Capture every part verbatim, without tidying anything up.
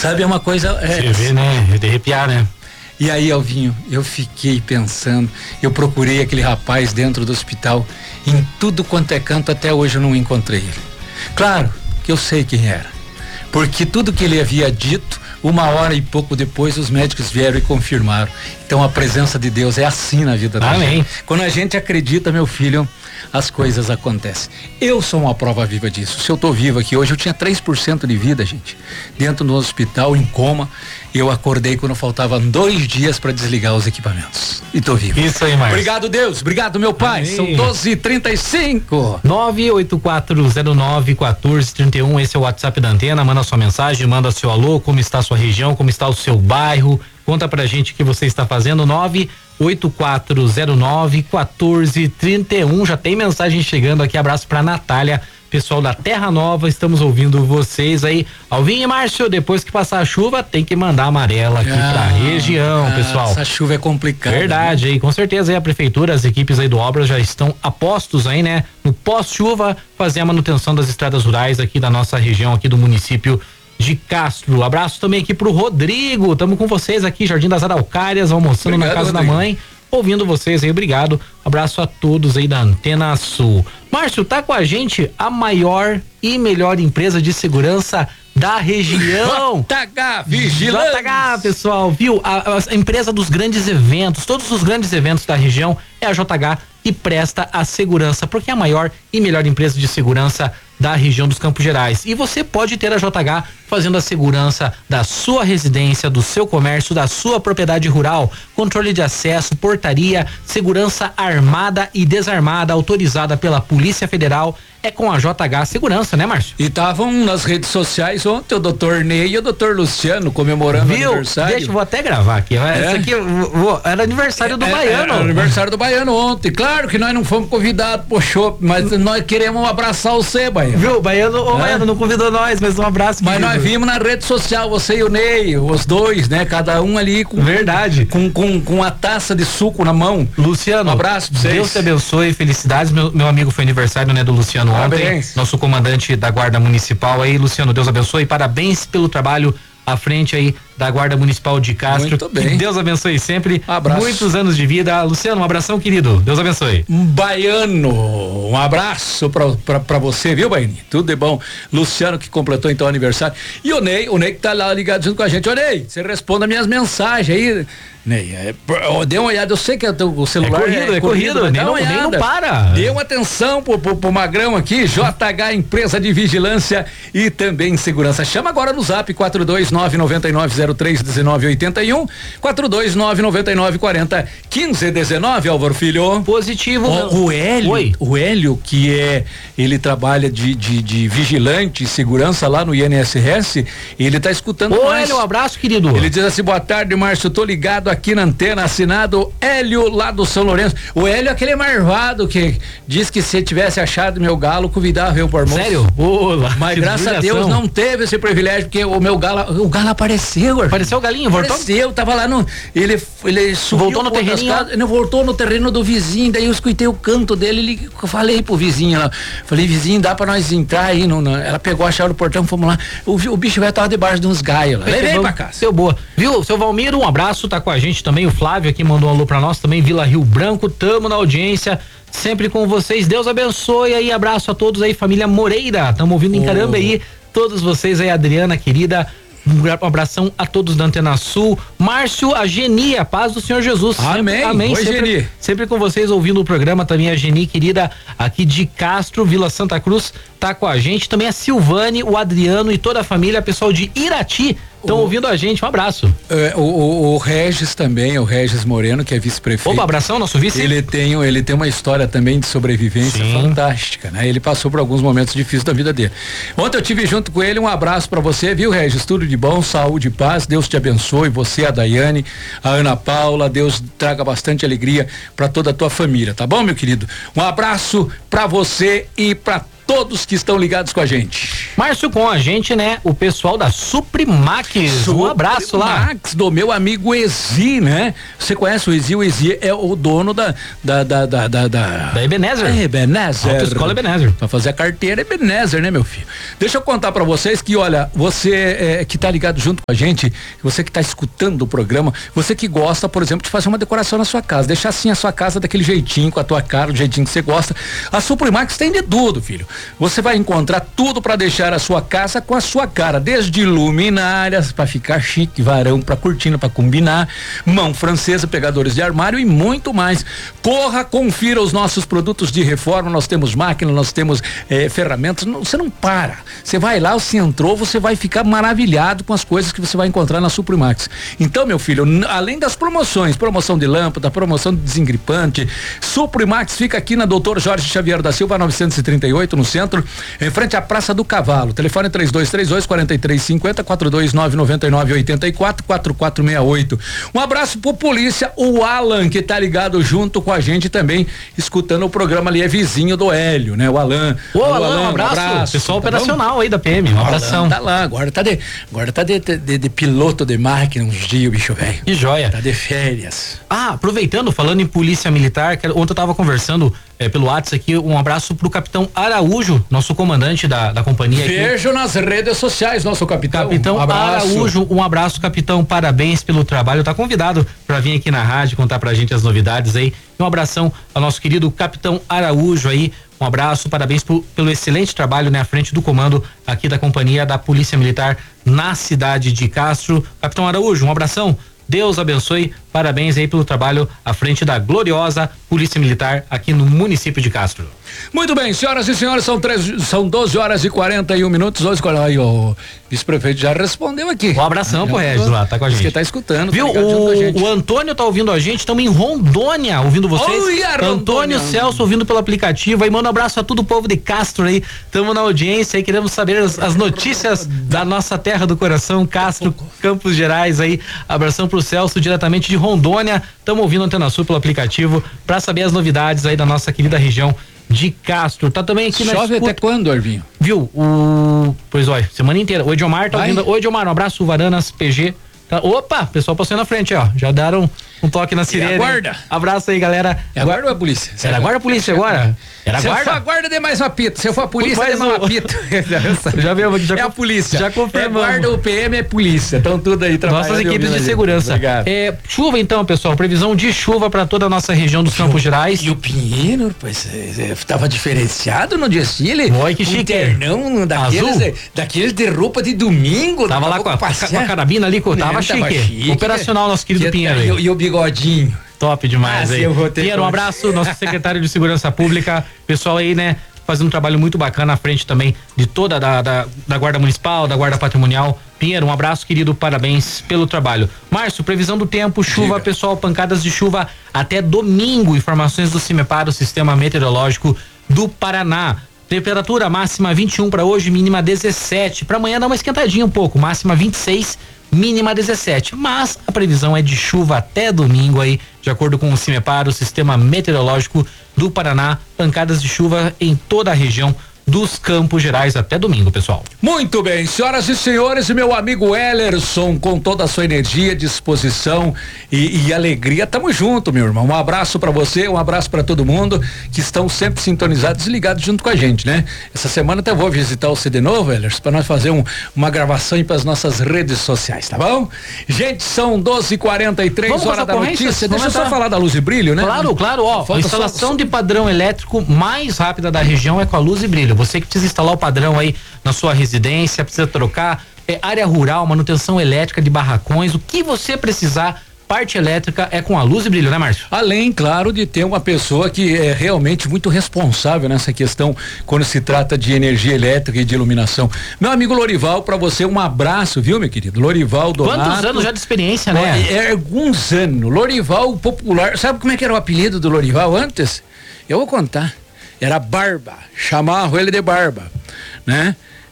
Sabe, é uma coisa... É, você vê, né? De arrepiar, né? E aí, Alvinho, eu fiquei pensando, eu procurei aquele rapaz dentro do hospital, em tudo quanto é canto, até hoje eu não encontrei ele. Claro que eu sei quem era, porque tudo que ele havia dito, uma hora e pouco depois os médicos vieram e confirmaram. Então a presença de Deus é assim na vida da Amém. gente. Quando a gente acredita, meu filho, as coisas acontecem. Eu sou uma prova viva disso. Se eu tô vivo aqui hoje, eu tinha três por cento de vida, gente, dentro do hospital, em coma. Eu acordei quando faltavam dois dias para desligar os equipamentos. E tô vivo. Isso aí, Márcio. Obrigado, Deus. Obrigado, meu pai. Amém. São doze e trinta e cinco. nove oito quatro zero nove um quatro três um, esse é o WhatsApp da Antena. Manda sua mensagem, manda seu alô, como está a sua região, como está o seu bairro. Conta pra gente o que você está fazendo. Nove oito quatro zero nove um quatro três um. Já tem mensagem chegando aqui. Abraço pra Natália, pessoal da Terra Nova, estamos ouvindo vocês aí. Alvinho e Márcio, depois que passar a chuva, tem que mandar amarela aqui ah, pra região, ah, pessoal. Essa chuva é complicada. Verdade, né? Aí com certeza aí a prefeitura, as equipes aí do Obras já estão a postos aí, né? No pós-chuva, fazer a manutenção das estradas rurais aqui da nossa região, aqui do município de Castro. Abraço também aqui pro Rodrigo, estamos com vocês aqui, Jardim das Araucárias, almoçando Obrigado, na casa Rodrigo. Da mãe. Ouvindo vocês aí, obrigado. Abraço a todos aí da Antena Sul. Márcio, tá com a gente a maior e melhor empresa de segurança da região. J H Vigilância. J H, pessoal, viu? A, a empresa dos grandes eventos, todos os grandes eventos da região é a J H e presta a segurança, porque é a maior e melhor empresa de segurança da região dos Campos Gerais. E você pode ter a J H fazendo a segurança da sua residência, do seu comércio, da sua propriedade rural, controle de acesso, portaria, segurança armada e desarmada, autorizada pela Polícia Federal. É com a J H Segurança, né, Márcio? E estavam nas redes sociais ontem o doutor Ney e o doutor Luciano comemorando Viu? o aniversário. Deixa, eu vou até gravar aqui. É? Isso aqui vou, era aniversário do é, Baiano. Era aniversário do Baiano ontem. Claro que nós não fomos convidados pro show, mas nós queremos abraçar você, Baiano. Viu? Baiano, o é? Baiano não convidou nós, mas um abraço. Mas querido. Nós vimos na rede social, você e o Ney, os dois, né? Cada um ali com. Verdade. Com, com, com a taça de suco na mão. Luciano. Um abraço pra vocês. Deus te abençoe, felicidades. Meu, meu amigo foi aniversário, né, do Luciano Parabéns. Ontem. Nosso comandante da Guarda Municipal aí, Luciano, Deus abençoe, parabéns pelo trabalho à frente aí da Guarda Municipal de Castro. Muito bem. Que Deus abençoe sempre. Abraço. Muitos anos de vida. Luciano, um abração, querido. Deus abençoe. Baiano, um abraço pra, pra, pra você, viu, Baianinho? Tudo de bom. Luciano, que completou então o aniversário. E o Ney, o Ney que tá lá ligado junto com a gente. Ô, Ney, você responda minhas mensagens aí. Ney, é, dê uma olhada, eu sei que o celular é corrido, é, é corrido, corrido, nem, não, nem não para. Dê uma atenção pro, pro, pro Magrão aqui, J H Empresa de Vigilância e também Segurança. Chama agora no zap quatro dois nove nove nove zero três um nove oito um, quatro dois nove nove nove quatro zero um cinco um nove, Álvaro Filho. Positivo. O, o Hélio, Oi. o Hélio, que é, ele trabalha de, de, de vigilante e segurança lá no I N S S, ele tá escutando Ô, nós. Hélio, um abraço, querido. Ele diz assim, boa tarde, Márcio, tô ligado aqui na Antena, assinado Hélio lá do São Lourenço. O Hélio é aquele marvado que diz que se tivesse achado meu galo, convidava eu pro almoço. Sério? Olá, mas graças a Deus não teve esse privilégio, porque o meu galo, o galo apareceu. Apareceu o galinho, voltou? Apareceu, tava lá no, ele, ele subiu. Voltou no terreno? Ele voltou no terreno do vizinho, daí eu escutei o canto dele, ele, eu falei pro vizinho lá, falei, vizinho, dá pra nós entrar aí, no, no, ela pegou a chave do portão, fomos lá, o, o bicho vai estar debaixo de uns gaios lá, levei pra cá. Seu boa, viu, seu Valmiro, um abraço, tá com a gente também, o Flávio aqui mandou um alô pra nós, também Vila Rio Branco, tamo na audiência, sempre com vocês, Deus abençoe aí, abraço a todos aí, família Moreira, tamo ouvindo em oh. caramba aí, todos vocês aí, Adriana, querida, um abração a todos da Antena Sul. Márcio, a Geni, a paz do Senhor Jesus. Amém. Sempre, amém. Oi, sempre, Geni. sempre com vocês ouvindo o programa. Também a Geni, querida, aqui de Castro, Vila Santa Cruz, tá com a gente. Também a Silvane, o Adriano e toda a família, pessoal de Irati, estão ouvindo a gente. Um abraço. É, o, o, o Regis também, o Regis Moreno, que é vice-prefeito. Opa, abração, nosso vice. Ele tem, ele tem uma história também de sobrevivência Sim. fantástica, né? Ele passou por alguns momentos difíceis da vida dele. Ontem eu tive junto com ele, um abraço pra você, viu, Regis? Tudo de bom, saúde e paz, Deus te abençoe, você, a Daiane, a Ana Paula, Deus traga bastante alegria pra toda a tua família, tá bom, meu querido? Um abraço pra você e pra todos que estão ligados com a gente. Márcio, com a gente, né? O pessoal da Suprimax. Suprimax, um abraço lá. Suprimax, do meu amigo Ezi, né? Você conhece o Ezi? O Ezi é o dono da da da da da, da... da Ebenezer. É, Ebenezer. Autoescola Ebenezer. Pra fazer a carteira Ebenezer, né, meu filho? Deixa eu contar pra vocês que, olha, você é, que tá ligado junto com a gente, você que tá escutando o programa, você que gosta, por exemplo, de fazer uma decoração na sua casa, deixar assim a sua casa daquele jeitinho, com a tua cara, do jeitinho que você gosta. A Suprimax tem de tudo, filho. Você vai encontrar tudo para deixar a sua casa com a sua cara, desde luminárias para ficar chique, varão para cortina para combinar, mão francesa, pegadores de armário e muito mais. Corra, confira os nossos produtos de reforma, nós temos máquina, nós temos eh, ferramentas, não, você não para. Você vai lá, você entrou, você vai ficar maravilhado com as coisas que você vai encontrar na Suprimax. Então, meu filho, além das promoções, promoção de lâmpada, promoção de desengripante, Suprimax fica aqui na doutor Jorge Xavier da Silva, novecentos e trinta e oito, no centro, em frente à Praça do Cavalo. Telefone três dois três dois, quatro três cinco zero, quatro dois nove nove nove oito quatro, quatro quatro seis oito. Um abraço pro polícia, o Alan, que tá ligado junto com a gente também, escutando o programa ali, é vizinho do Hélio, né? O Alan. Ô, Alan, Alan, um abraço. Um abraço. Pessoal tá operacional bom? Aí da P M, um abração. Tá lá, agora tá de, agora tá de, de, de piloto de máquina uns dias, bicho velho. Que joia. Tá de férias. Ah, aproveitando, falando em polícia militar, que ontem eu tava conversando é, pelo WhatsApp aqui, um abraço pro capitão Araújo, nosso comandante da, da companhia. Vejo aqui nas redes sociais, nosso capitão. Capitão um Araújo, um abraço, capitão, parabéns pelo trabalho, tá convidado para vir aqui na rádio contar pra gente as novidades aí. E um abração ao nosso querido capitão Araújo aí, um abraço, parabéns por, pelo excelente trabalho, né, à frente do comando aqui da companhia da Polícia Militar na cidade de Castro. Capitão Araújo, um abração. Deus abençoe, parabéns aí pelo trabalho à frente da gloriosa Polícia Militar aqui no município de Castro. Muito bem, senhoras e senhores, são três, são doze horas e quarenta e um minutos. Hoje, aí, o vice-prefeito já respondeu aqui. Um abração ah, pro Regis lá, tá com a gente. Você tá escutando, viu? Tá o, o Antônio tá ouvindo a gente, estamos em Rondônia ouvindo vocês. Oi, Antônio Celso ouvindo pelo aplicativo aí, manda um abraço a todo o povo de Castro aí, estamos na audiência aí, queremos saber as, as notícias da nossa terra do coração, Castro, Campos Gerais aí, abração pro Celso diretamente de Rondônia, estamos ouvindo a Antena Sul pelo aplicativo para saber as novidades aí da nossa querida região de Castro. Tá também aqui na Chove até quando, Arvinho? Viu? O pois olha, semana inteira. O Ediomar tá Vai. ouvindo. Oi, Ediomar, um abraço, Varanas, P G. Tá, opa, pessoal passou na frente, ó. Já deram um toque na sirene. É a guarda. Abraço aí, galera. É a guarda ou a polícia? Era a guarda ou a polícia agora? Era a guarda? Se for a guarda, dê mais um apito. Se eu for a polícia, dê mais um apito. Já viu? Já é a polícia. Já confirmamos. É guarda, o P M é polícia. Estão tudo aí trabalhando. Nossas equipes de segurança. Obrigado. É, chuva então, pessoal. Previsão de chuva para toda a nossa região dos Campos Gerais. E o Pinheiro, pois, estava diferenciado no desfile. Oi, que chique. Um ternão daqueles de, daqueles de roupa de domingo. Tava lá com a, com a carabina ali, tava, tava chique. chique. Operacional, nosso querido Pinheiro. E, e o bigodinho. Top demais ah, aí. Pinheiro, um abraço, nosso secretário de Segurança Pública, pessoal aí, né, fazendo um trabalho muito bacana à frente também de toda da, da, da Guarda Municipal, da Guarda Patrimonial. Pinheiro, um abraço, querido, parabéns pelo trabalho. Márcio, previsão do tempo, chuva, Diga. pessoal, pancadas de chuva até domingo, informações do CIMEPAR, o Sistema Meteorológico do Paraná. Temperatura máxima vinte e um para hoje, mínima dezessete. Para amanhã dá uma esquentadinha um pouco, máxima vinte e seis, mínima dezessete. Mas a previsão é de chuva até domingo aí, de acordo com o CIMEPAR, o Sistema Meteorológico do Paraná. Pancadas de chuva em toda a região dos Campos Gerais até domingo, pessoal. Muito bem, senhoras e senhores, meu amigo Ellerson, com toda a sua energia, disposição e, e alegria, tamo junto, meu irmão. Um abraço para você, um abraço para todo mundo que estão sempre sintonizados e ligados junto com a gente, né? Essa semana até vou visitar o C D novo, Ellerson, para nós fazer um, uma gravação para as nossas redes sociais, tá bom? Gente, são doze e quarenta e três, hora da notícia. Deixa eu só falar da Luz e Brilho, né? Claro, claro, ó. Falta a instalação só... de padrão elétrico mais rápida da região é com a Luz e Brilho. Você que precisa instalar o padrão aí na sua residência, precisa trocar, é, área rural, manutenção elétrica de barracões, o que você precisar, parte elétrica é com a Luz e Brilho, né, Márcio? Além, claro, de ter uma pessoa que é realmente muito responsável nessa questão quando se trata de energia elétrica e de iluminação. Meu amigo Lorival, pra você um abraço, viu, meu querido? Lorival Donato. Quantos anos já de experiência, né? É, é alguns anos. Lorival popular. Sabe como é que era o apelido do Lorival antes? Eu vou contar. Era Barba, chamavam ele de Barba, né?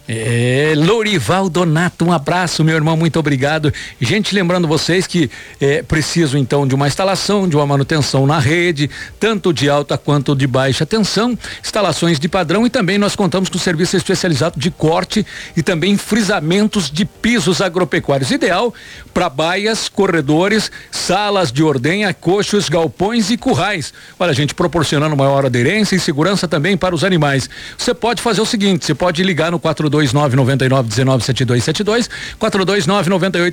É, Lorival Donato, um abraço, meu irmão, muito obrigado. Gente, lembrando vocês que é preciso então de uma instalação, de uma manutenção na rede, tanto de alta quanto de baixa tensão, instalações de padrão, e também nós contamos com serviço especializado de corte e também frisamentos de pisos agropecuários, ideal para baias, corredores, salas de ordenha, coxos, galpões e currais. Olha, a gente proporcionando maior aderência e segurança também para os animais. Você pode fazer o seguinte, você pode ligar no quatro dois nove, nove nove um nove, um nove sete dois sete dois, quatro dois nove, nove oito